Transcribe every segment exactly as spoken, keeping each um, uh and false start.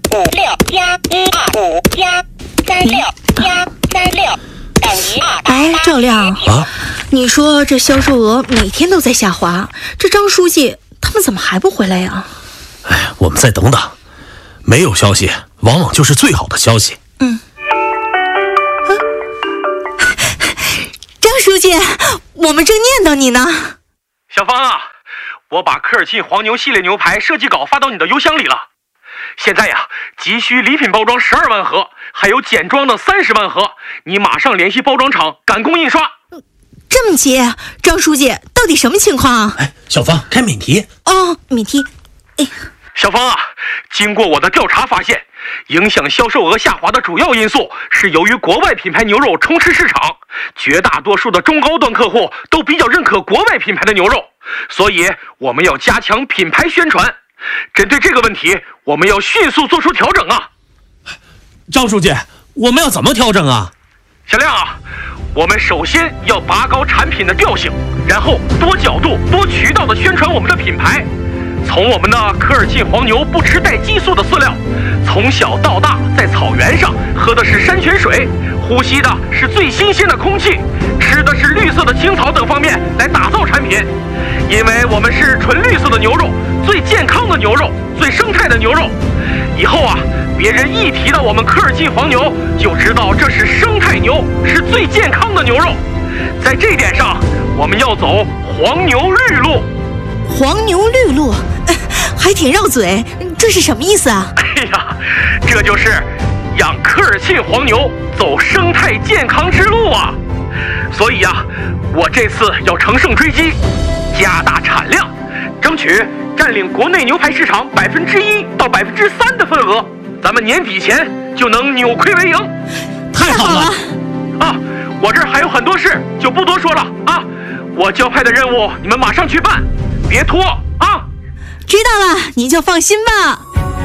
五六加一二五加三六加三六等于二。 哎，赵亮啊， 你说这销售额每天都在下滑，这张书记他们怎么还不回来呀？ 哎，我们再等等，没有消息往往就是最好的消息。 嗯。啊，张书记，我们正念叨你呢。 小芳啊，我把科尔沁黄牛系列牛排设计稿发到你的邮箱里了。现在呀，急需礼品包装十二万盒，还有简装的三十万盒，你马上联系包装厂赶工印刷。 这么急，张书记，到底什么情况啊？ 哎，小芳，开免提。 哦，免提。哎， 小芳啊，经过我的调查发现，影响销售额下滑的主要因素是由于国外品牌牛肉充斥市场，绝大多数的中高端客户都比较认可国外品牌的牛肉，所以我们要加强品牌宣传。针对这个问题，我们要迅速做出调整啊！ 张书记，我们要怎么调整啊？ 小亮啊，我们首先要拔高产品的调性，然后多角度、多渠道的宣传我们的品牌。从我们的科尔沁黄牛不吃带激素的饲料，从小到大在草原上喝的是山泉水，呼吸的是最新鲜的空气，吃的是绿色的青草等方面来打造产品。因为我们是纯绿色的牛肉，最健康的牛肉，最生态的牛肉。以后啊，别人一提到我们科尔沁黄牛，就知道这是生态牛，是最健康的牛肉。在这点上，我们要走黄牛绿路。 黄牛绿路，呃、还挺绕嘴，这是什么意思啊？ 哎呀，这就是养科尔沁黄牛走生态健康之路啊！所以啊，我这次要乘胜追击，加大产量，争取占领国内牛排市场百分之一到百分之三的份额，咱们年底前就能扭亏为盈。 太好了！ 啊，我这儿还有很多事，就不多说了啊。我交派的任务，你们马上去办，别拖啊！ 知道了，你就放心吧。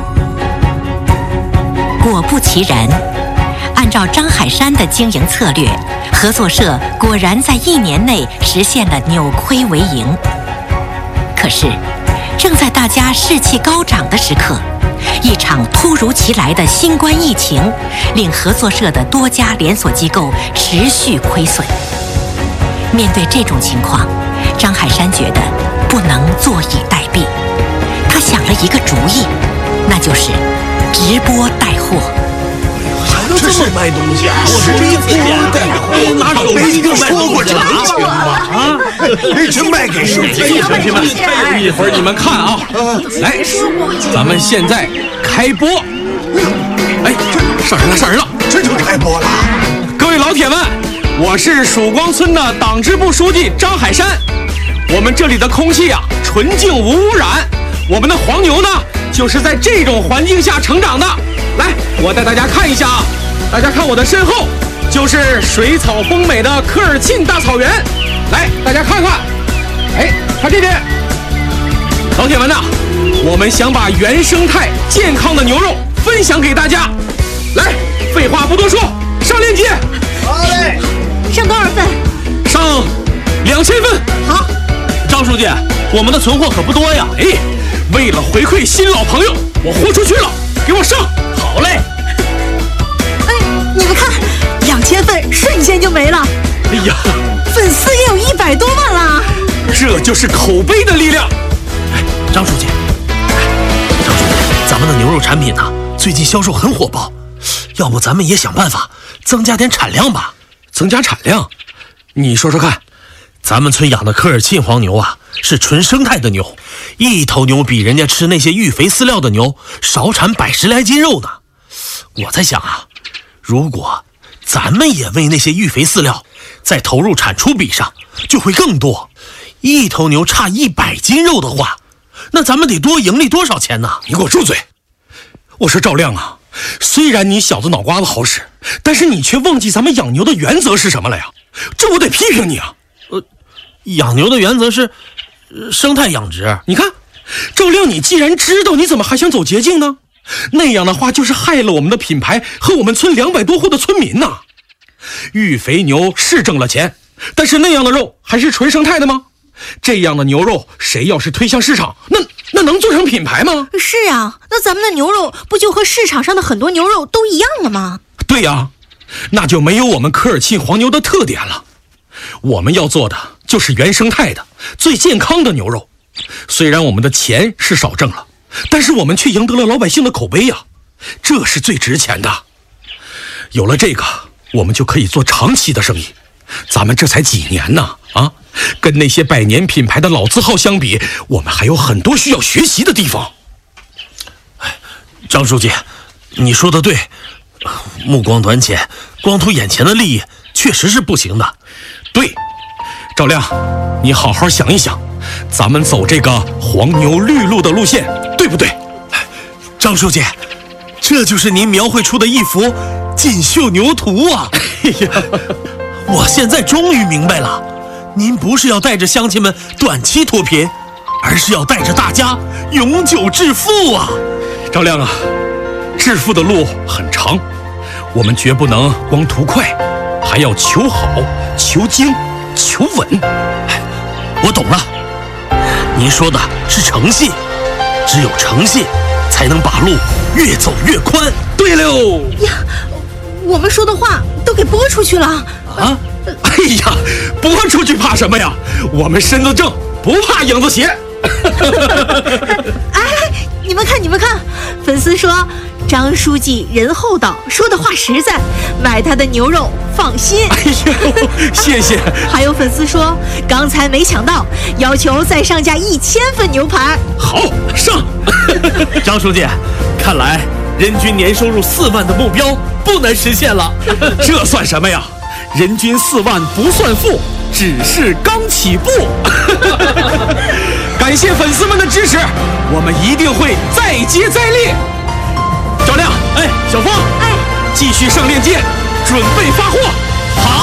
果不其然，按照张海山的经营策略，合作社果然在一年内实现了扭亏为盈。可是，正在大家士气高涨的时刻，一场突如其来的新冠疫情令合作社的多家连锁机构持续亏损。面对这种情况，张海山觉得不能坐以待毙，他想了一个主意，那就是直播带货。 还能这么卖东西啊？我是直播带货，拿手机就说过这没钱吗？啊，这卖给谁？ 同学们，一会儿你们看啊，来，咱们现在开播。哎，上人了，上人了， 这就开播了。 各位老铁们，我是曙光村的党支部书记张海山。我们这里的空气啊，纯净无污染。我们的黄牛呢，就是在这种环境下成长的。来，我带大家看一下啊，大家看我的身后，就是水草丰美的科尔沁大草原。来，大家看看，哎，看这边，老铁们呐，我们想把原生态健康的牛肉分享给大家。来，废话不多说，上链接。 好嘞， 上多少份？ 上两千份。 好。 张书记，我们的存货可不多呀。 哎，为了回馈新老朋友，我豁出去了，给我上。 好嘞。 哎，你们看，两千份瞬间就没了。 哎呀， 粉丝也有一百多万啦。 这就是口碑的力量。 哎，张书记，张书记，咱们的牛肉产品呢，最近销售很火爆，要不咱们也想办法增加点产量吧？ 增加产量？你说说看。 咱们村养的科尔沁黄牛啊，是纯生态的牛，一头牛比人家吃那些育肥饲料的牛少产百十来斤肉呢。我在想啊，如果咱们也喂那些育肥饲料，在投入产出比上就会更多。一头牛差一百斤肉的话，那咱们得多盈利多少钱呢？ 你给我住嘴！我说赵亮啊，虽然你小子脑瓜子好使，但是你却忘记咱们养牛的原则是什么了呀？这我得批评你啊！ 呃，养牛的原则是、呃、生态养殖。 你看，赵亮，你既然知道，你怎么还想走捷径呢？那样的话就是害了我们的品牌和我们村两百多户的村民呐。育肥牛是挣了钱，但是那样的肉还是纯生态的吗？这样的牛肉谁要是推向市场，那那能做成品牌吗？ 是啊，那咱们的牛肉不就和市场上的很多牛肉都一样了吗？ 对呀，那就没有我们科尔沁黄牛的特点了。我们要做的就是原生态的、最健康的牛肉。虽然我们的钱是少挣了，但是我们却赢得了老百姓的口碑呀，这是最值钱的。有了这个，我们就可以做长期的生意。咱们这才几年呢，啊，跟那些百年品牌的老字号相比，我们还有很多需要学习的地方。 张书记，你说的对，目光短浅，光图眼前的利益，确实是不行的。 对，赵亮，你好好想一想，咱们走这个黄牛绿路的路线，对不对？ 张书记，这就是您描绘出的一幅锦绣牛图啊！ 哎呀， 我现在终于明白了，您不是要带着乡亲们短期脱贫，而是要带着大家永久致富啊！ 赵亮啊，致富的路很长，我们绝不能光图快，还要求好、求精、求稳。 我懂了，您说的是诚信，只有诚信才能把路越走越宽。 对喽呀，我们说的话都给播出去了啊！哎呀，播出去怕什么呀？我们身子正，不怕影子斜。 哎，你们看，你们看，粉丝说张书记人厚道，说的话实在，买他的牛肉放心。 哎呦，谢谢。 还有粉丝说，刚才没抢到，要求再上架一千份牛排。 好，上。 张书记，看来人均年收入四万的目标不难实现了。 这算什么呀？人均四万不算富，只是刚起步。感谢粉丝们的支持，我们一定会再接再厉。赵亮，哎，小芳， 哎， 继续上链接，准备发货。好。